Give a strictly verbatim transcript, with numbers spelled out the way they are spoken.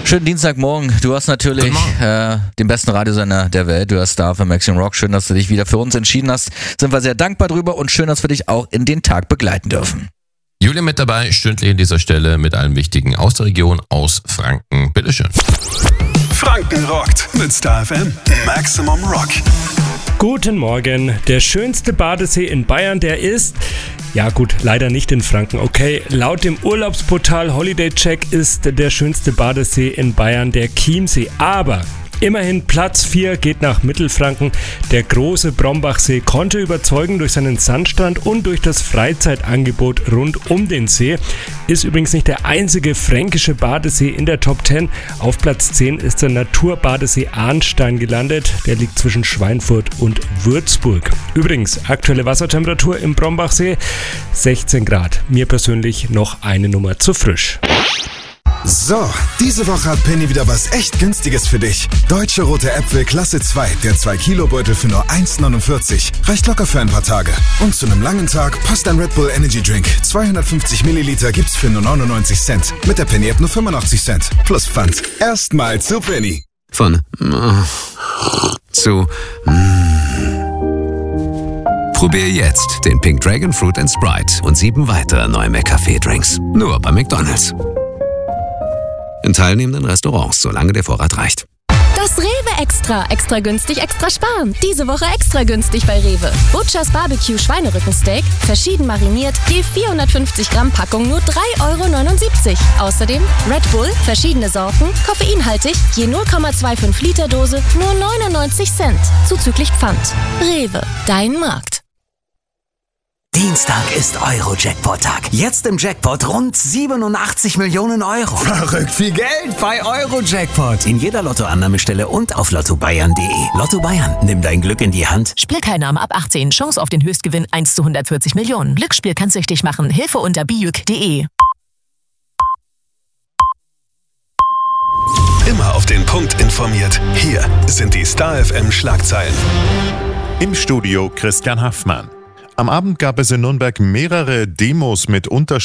Schönen Dienstagmorgen. Du hast natürlich äh, den besten Radiosender der Welt. Du hast Star F M Maximum Rock. Schön, dass du dich wieder für uns entschieden hast. Sind wir sehr dankbar drüber und schön, dass wir dich auch in den Tag begleiten dürfen. Julia mit dabei, stündlich an dieser Stelle mit allem Wichtigen aus der Region, aus Franken. Bitteschön. Franken rockt mit Star F M Maximum Rock. Guten Morgen. Der schönste Badesee in Bayern, der ist... Ja gut, leider nicht in Franken. Okay, laut dem Urlaubsportal Holiday Check ist der schönste Badesee in Bayern der Chiemsee. Aber immerhin Platz vier geht nach Mittelfranken. Der große Brombachsee konnte überzeugen durch seinen Sandstrand und durch das Freizeitangebot rund um den See. Ist übrigens nicht der einzige fränkische Badesee in der Top zehn. Auf Platz zehn ist der Naturbadesee Arnstein gelandet. Der liegt zwischen Schweinfurt und Würzburg. Übrigens, aktuelle Wassertemperatur im Brombachsee sechzehn Grad. Mir persönlich noch eine Nummer zu frisch. So, diese Woche hat Penny wieder was echt Günstiges für dich. Deutsche rote Äpfel Klasse zwei, der zwei Kilo Beutel für nur eins neunundvierzig. Reicht locker für ein paar Tage. Und zu einem langen Tag passt ein Red Bull Energy Drink. zweihundertfünfzig Milliliter gibt's für nur neunundneunzig Cent. Mit der Penny App nur fünfundachtzig Cent. Plus Pfand. Erstmal zu Penny. Von äh, zu mm. Probier jetzt den Pink Dragon Fruit and Sprite und sieben weitere neue McCafé-Drinks. Nur bei McDonald's. In teilnehmenden Restaurants, solange der Vorrat reicht. Das Rewe Extra. Extra günstig, extra sparen. Diese Woche extra günstig bei Rewe. Butchers Barbecue Schweinerückensteak, verschieden mariniert, je vierhundertfünfzig Gramm Packung nur drei Euro neunundsiebzig. Außerdem Red Bull, verschiedene Sorten, koffeinhaltig, je null Komma fünfundzwanzig Liter Dose, nur neunundneunzig Cent. Zuzüglich Pfand. Rewe, dein Markt. Dienstag ist Euro-Jackpot-Tag. Jetzt im Jackpot rund siebenundachtzig Millionen Euro. Verrückt viel Geld bei Euro-Jackpot. In jeder Lottoannahmestelle und auf lotto bayern punkt de. Lotto Bayern, nimm dein Glück in die Hand. Spielteilnahme ab achtzehn. Chance auf den Höchstgewinn eins zu hundertvierzig Millionen. Glücksspiel kann süchtig machen. Hilfe unter bijuk punkt de. Immer auf den Punkt informiert. Hier sind die Star F M Schlagzeilen. Im Studio Christian Haffmann. Am Abend gab es in Nürnberg mehrere Demos mit Unterschieden.